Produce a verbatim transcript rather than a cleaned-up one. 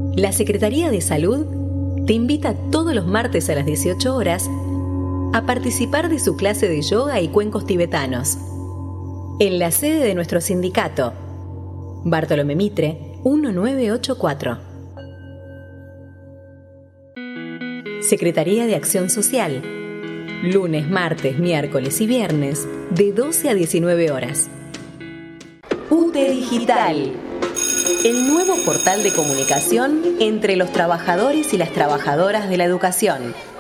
La Secretaría de Salud te invita todos los martes a las dieciocho horas a participar de su clase de yoga y cuencos tibetanos en la sede de nuestro sindicato, Bartolomé Mitre, mil novecientos ochenta y cuatro. Secretaría de Acción Social, lunes, martes, miércoles y viernes, de doce a diecinueve horas. U T E Digital, el nuevo portal de comunicación entre los trabajadores y las trabajadoras de la educación.